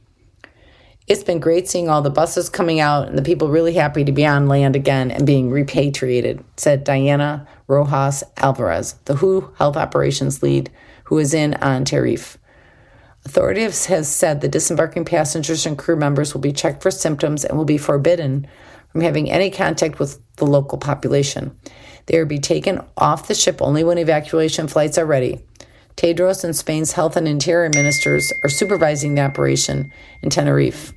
It's been great seeing all the buses coming out and the people really happy to be on land again and being repatriated, said Diana Rojas Alvarez, the W H O health operations lead, who is in on Tenerife. Authorities have said the disembarking passengers and crew members will be checked for symptoms and will be forbidden from having any contact with the local population. They will be taken off the ship only when evacuation flights are ready. Tedros and Spain's health and interior ministers are supervising the operation in Tenerife.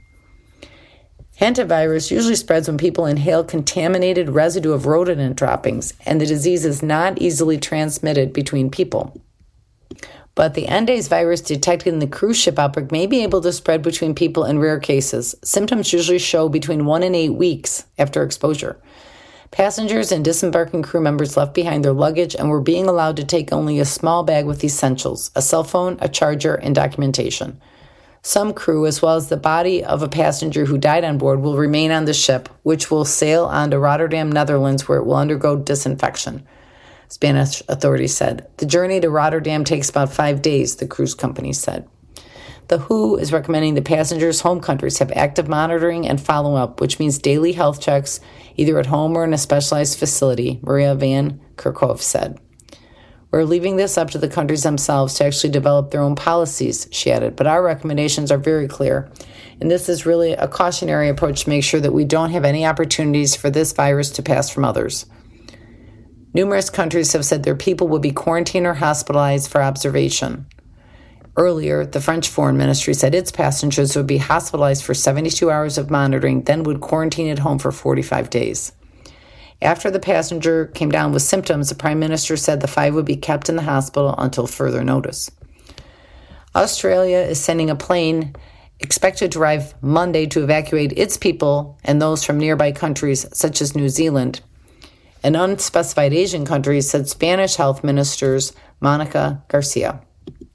Hantavirus usually spreads when people inhale contaminated residue of rodent droppings, and the disease is not easily transmitted between people. But the Endes virus detected in the cruise ship outbreak may be able to spread between people in rare cases. Symptoms usually show between one and eight weeks after exposure. Passengers and disembarking crew members left behind their luggage and were being allowed to take only a small bag with essentials, a cell phone, a charger, and documentation. Some crew, as well as the body of a passenger who died on board, will remain on the ship, which will sail on to Rotterdam, Netherlands, where it will undergo disinfection, Spanish authorities said. The journey to Rotterdam takes about five days, the cruise company said. The W H O is recommending the passengers' home countries have active monitoring and follow-up, which means daily health checks, either at home or in a specialized facility, Maria Van Kerkhove said. We're leaving this up to the countries themselves to actually develop their own policies, she added, but our recommendations are very clear. And this is really a cautionary approach to make sure that we don't have any opportunities for this virus to pass from others. Numerous countries have said their people will be quarantined or hospitalized for observation. Earlier, the French Foreign Ministry said its passengers would be hospitalized for seventy-two hours of monitoring, then would quarantine at home for forty-five days. After the passenger came down with symptoms, the Prime Minister said the five would be kept in the hospital until further notice. Australia is sending a plane expected to arrive Monday to evacuate its people and those from nearby countries such as New Zealand. An unspecified Asian country, said Spanish Health Ministers Monica Garcia.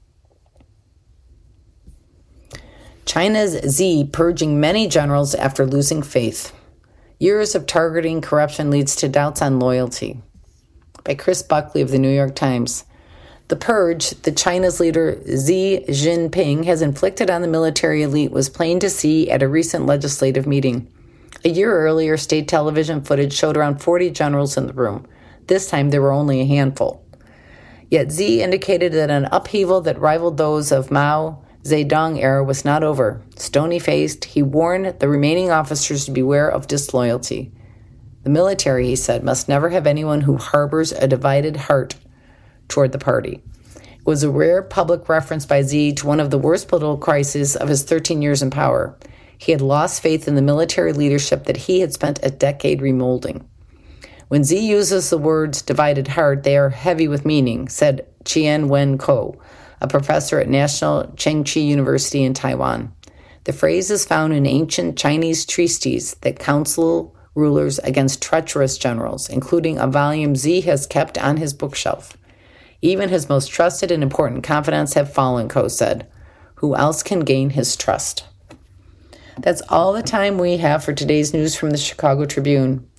China's Xi purging many generals after losing faith. Years of targeting corruption leads to doubts on loyalty. By Chris Buckley of the New York Times. The purge that China's leader Xi Jinping has inflicted on the military elite was plain to see at a recent legislative meeting. A year earlier, state television footage showed around forty generals in the room. This time, there were only a handful. Yet Xi indicated that an upheaval that rivaled those of Mao Zedong era was not over. Stony-faced, he warned the remaining officers to beware of disloyalty. The military, he said, must never have anyone who harbors a divided heart toward the party. It was a rare public reference by Xi to one of the worst political crises of his thirteen years in power. He had lost faith in the military leadership that he had spent a decade remolding. When Xi uses the words divided heart, they are heavy with meaning, said Chien Wen Ko, a professor at National Chengchi University in Taiwan. The phrase is found in ancient Chinese treatises that counsel rulers against treacherous generals, including a volume Xi has kept on his bookshelf. Even his most trusted and important confidants have fallen, Ko said. Who else can gain his trust? That's all the time we have for today's news from the Chicago Tribune.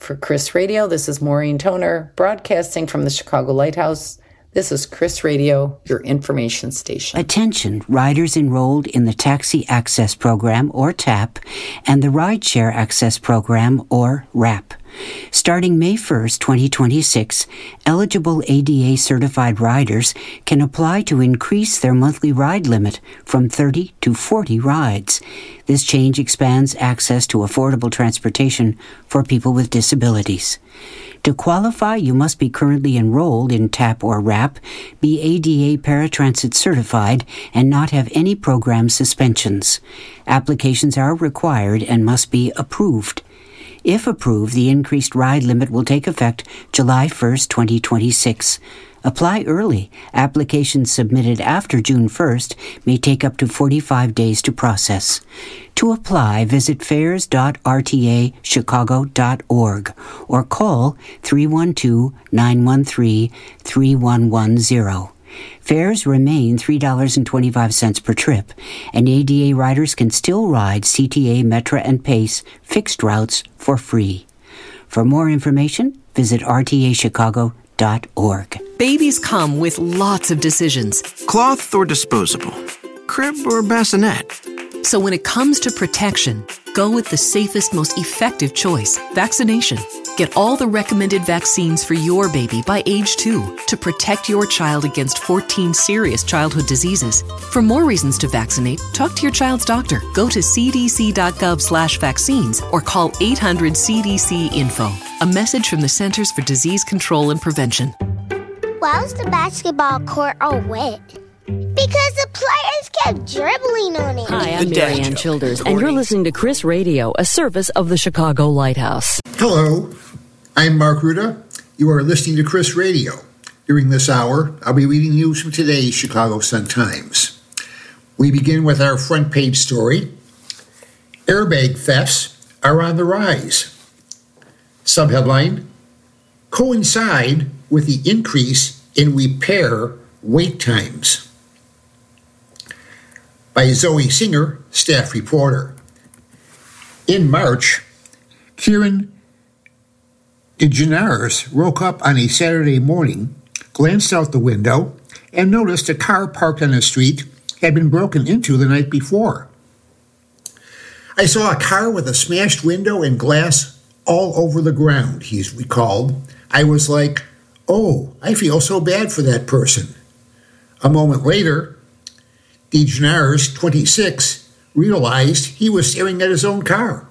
For Chris Radio, this is Maureen Toner, broadcasting from the Chicago Lighthouse. This is Chris Radio, your information station. Attention, riders enrolled in the Taxi Access Program, or TAP, and the Rideshare Access Program, or RAP. Starting May first, twenty twenty-six, eligible A D A-certified riders can apply to increase their monthly ride limit from thirty to forty rides. This change expands access to affordable transportation for people with disabilities. To qualify, you must be currently enrolled in TAP or RAP, be A D A Paratransit certified, and not have any program suspensions. Applications are required and must be approved. If approved, the increased ride limit will take effect July first, twenty twenty-six. Apply early. Applications submitted after June first may take up to forty-five days to process. To apply, visit fares dot r t a chicago dot org or call three one two, nine one three, three one one zero. Fares remain three dollars and twenty-five cents per trip, and A D A riders can still ride C T A, Metra, and Pace fixed routes for free. For more information, visit r t a chicago dot org. Babies come with lots of decisions. Cloth or disposable? Crib or bassinet? So when it comes to protection, go with the safest, most effective choice, vaccination. Get all the recommended vaccines for your baby by age two to protect your child against fourteen serious childhood diseases. For more reasons to vaccinate, talk to your child's doctor. Go to c d c dot gov slash vaccines or call eight hundred C D C info. A message from the Centers for Disease Control and Prevention. Why was the basketball court all wet? Because the players kept dribbling on it. Hi, I'm Mary Ann Childers, and you're listening to Chris Radio, a service of the Chicago Lighthouse. Hello, I'm Mark Ruda. You are listening to Chris Radio. During this hour, I'll be reading news from today's Chicago Sun-Times. We begin with our front page story. Airbag thefts are on the rise. Subheadline, coincide with the increase in repair wait times. By Zoe Singer, staff reporter. In March, Kieran DeGenares woke up on a Saturday morning, glanced out the window, and noticed a car parked on the street had been broken into the night before. I saw a car with a smashed window and glass all over the ground, he's recalled. I was like, oh, I feel so bad for that person. A moment later, DeGenares, twenty-six, realized he was staring at his own car.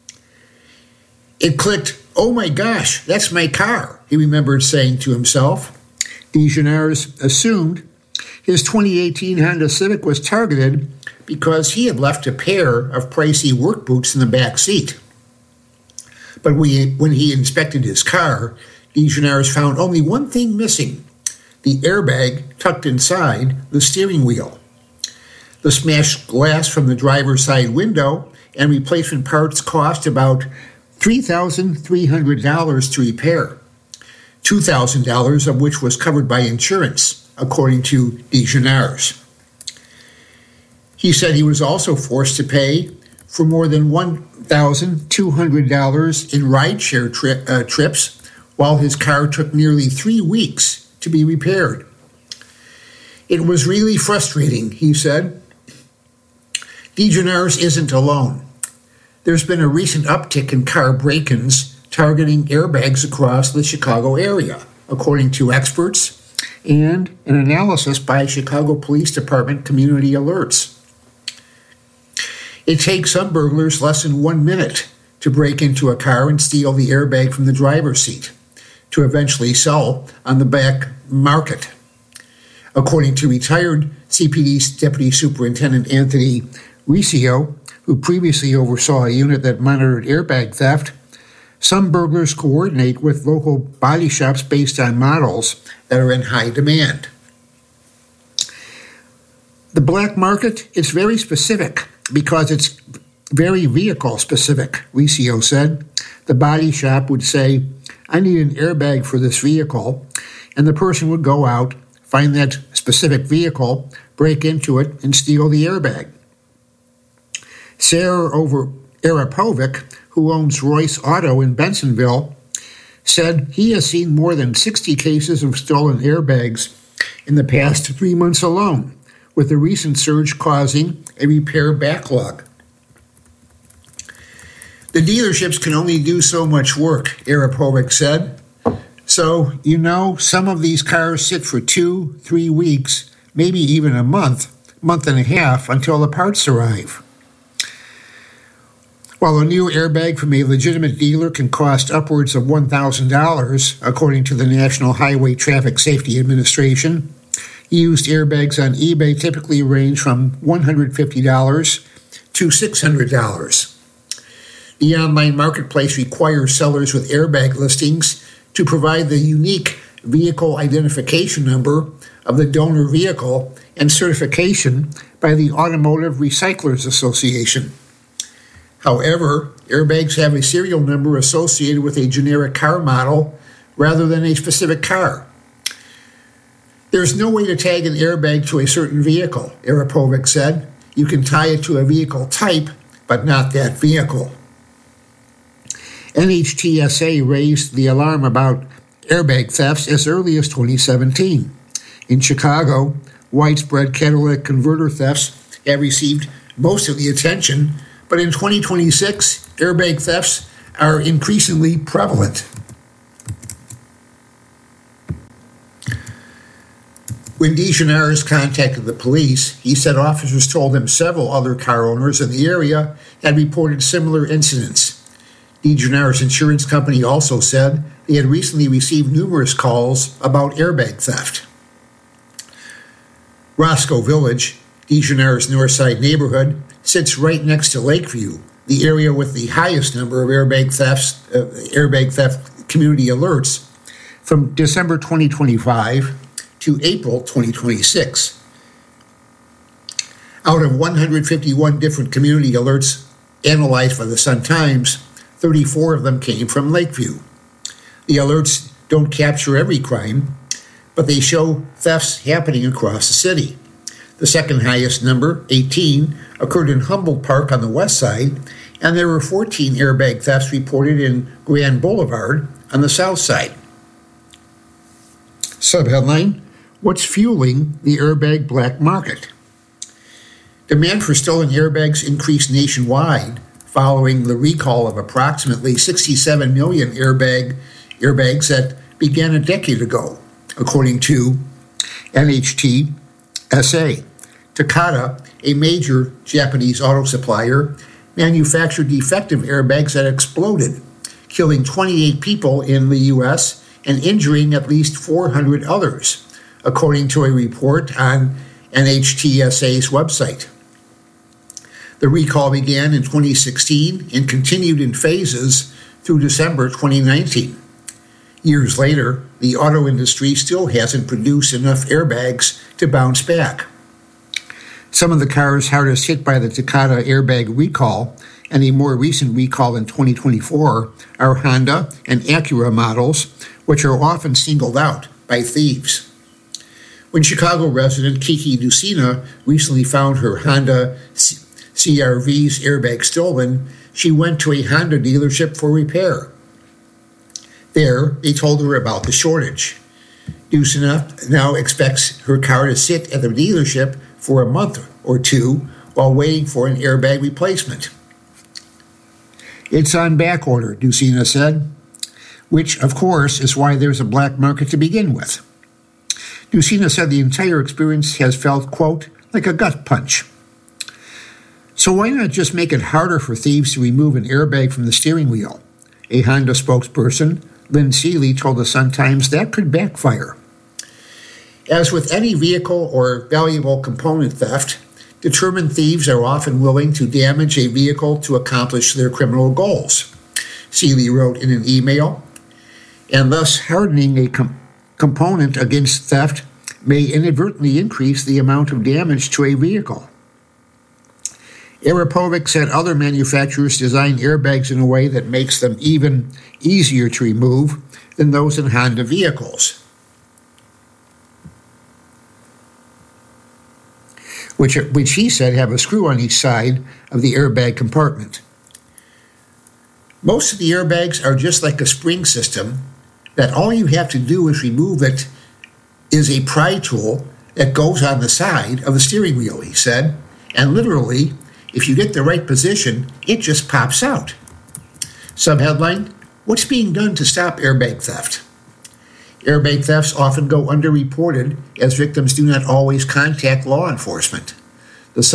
It clicked, oh my gosh, that's my car, he remembered saying to himself. DeGenares assumed his twenty eighteen Honda Civic was targeted because he had left a pair of pricey work boots in the back seat. But when he inspected his car, DeGenares found only one thing missing, the airbag tucked inside the steering wheel. The smashed glass from the driver's side window and replacement parts cost about three thousand three hundred dollars to repair, two thousand dollars of which was covered by insurance, according to DeGenares. He said he was also forced to pay for more than one thousand two hundred dollars in rideshare tri- uh, trips while his car took nearly three weeks to be repaired. It was really frustrating, he said. DeGenares isn't alone. There's been a recent uptick in car break-ins targeting airbags across the Chicago area, according to experts and an analysis by Chicago Police Department Community Alerts. It takes some burglars less than one minute to break into a car and steal the airbag from the driver's seat, to eventually sell on the back market. According to retired C P D Deputy Superintendent Anthony Riccio, who previously oversaw a unit that monitored airbag theft, some burglars coordinate with local body shops based on models that are in high demand. The black market is very specific because it's very vehicle specific, Riccio said. The body shop would say, I need an airbag for this vehicle, and the person would go out, find that specific vehicle, break into it, and steal the airbag. Sarah over Arapovic, who owns Royce Auto in Bensonville, said he has seen more than sixty cases of stolen airbags in the past three months alone, with the recent surge causing a repair backlog. The dealerships can only do so much work, Arapovic said. So, you know, some of these cars sit for two, three weeks, maybe even a month, month and a half until the parts arrive. While a new airbag from a legitimate dealer can cost upwards of one thousand dollars, according to the National Highway Traffic Safety Administration, used airbags on eBay typically range from one hundred fifty dollars to six hundred dollars. The online marketplace requires sellers with airbag listings to provide the unique vehicle identification number of the donor vehicle and certification by the Automotive Recyclers Association. However, airbags have a serial number associated with a generic car model rather than a specific car. There's no way to tag an airbag to a certain vehicle, Arapovic said. You can tie it to a vehicle type, but not that vehicle. N H T S A raised the alarm about airbag thefts as early as twenty seventeen. In Chicago, widespread catalytic converter thefts have received most of the attention, but in twenty twenty-six, airbag thefts are increasingly prevalent. When DeGenares contacted the police, he said officers told him several other car owners in the area had reported similar incidents. DeGenares Insurance Company also said they had recently received numerous calls about airbag theft. Roscoe Village, DeGenares' Northside neighborhood, sits right next to Lakeview, the area with the highest number of airbag thefts, uh, airbag theft community alerts, from December twenty twenty-five to April twenty twenty-six. Out of one hundred fifty-one different community alerts analyzed by the Sun-Times, thirty-four of them came from Lakeview. The alerts don't capture every crime, but they show thefts happening across the city. The second highest number, eighteen, occurred in Humboldt Park on the west side, and there were fourteen airbag thefts reported in Grand Boulevard on the south side. Subheadline: What's fueling the airbag black market? Demand for stolen airbags increased nationwide following the recall of approximately sixty-seven million airbag airbags that began a decade ago, according to N H T S A. Takata, a major Japanese auto supplier, manufactured defective airbags that exploded, killing twenty-eight people in the U S and injuring at least four hundred others, according to a report on N H T S A's website. The recall began in twenty sixteen and continued in phases through December twenty nineteen. Years later, the auto industry still hasn't produced enough airbags to bounce back. Some of the cars hardest hit by the Takata airbag recall and a more recent recall in twenty twenty-four are Honda and Acura models, which are often singled out by thieves. When Chicago resident Kiki Ducina recently found her Honda C R V's airbag stolen, she went to a Honda dealership for repair. There, they told her about the shortage. Ducina now expects her car to sit at the dealership for a month or two while waiting for an airbag replacement. It's on back order, Ducina said, which, of course, is why there's a black market to begin with. Ducina said the entire experience has felt, quote, like a gut punch. So why not just make it harder for thieves to remove an airbag from the steering wheel? A Honda spokesperson, Lynn Seeley, told the Sun-Times that could backfire. As with any vehicle or valuable component theft, determined thieves are often willing to damage a vehicle to accomplish their criminal goals, Seeley wrote in an email, and thus hardening a com- component against theft may inadvertently increase the amount of damage to a vehicle. Arapovic said other manufacturers design airbags in a way that makes them even easier to remove than those in Honda vehicles, which, which he said have a screw on each side of the airbag compartment. Most of the airbags are just like a spring system, that all you have to do is remove it is a pry tool that goes on the side of the steering wheel, he said, and literally, if you get the right position, it just pops out. Subheadline, what's being done to stop airbag theft? Airbag thefts often go underreported as victims do not always contact law enforcement.